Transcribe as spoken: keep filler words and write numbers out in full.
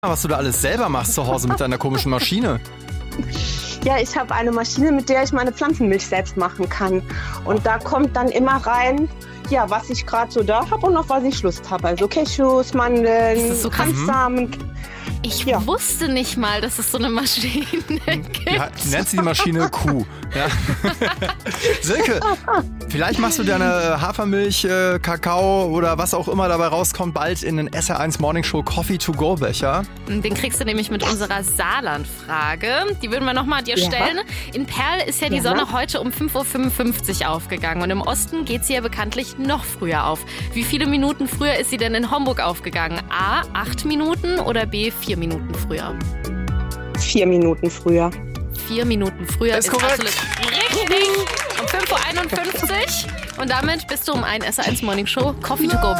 was du da alles selber machst zu Hause mit deiner komischen Maschine. Ja, ich habe eine Maschine, mit der ich meine Pflanzenmilch selbst machen kann. Und da kommt dann immer rein, ja, was ich gerade so da habe und auf was ich Lust habe. Also Cashews, Mandeln, so Hanfsamen. Ich Ja. wusste nicht mal, dass es so eine Maschine gibt. Ja, nennt sie die Maschine Kuh. Ja. Silke, vielleicht machst du deine Hafermilch, äh, Kakao oder was auch immer dabei rauskommt, bald in den S R eins Morning Show Coffee to go Becher. Den kriegst du nämlich mit unserer Saarland-Frage. Die würden wir nochmal dir Ja. stellen. In Perl ist ja die Ja. Sonne heute um fünf Uhr fünfundfünfzig aufgegangen. Und im Osten geht sie ja bekanntlich noch früher auf. Wie viele Minuten früher ist sie denn in Homburg aufgegangen? A, acht Minuten oder B, vier Minuten früher? Vier Minuten früher. Vier Minuten früher Ist ist, korrekt. absolut richtig. Um fünf Uhr einundfünfzig. Und damit bist du um ein S R eins Morning Show Coffee to go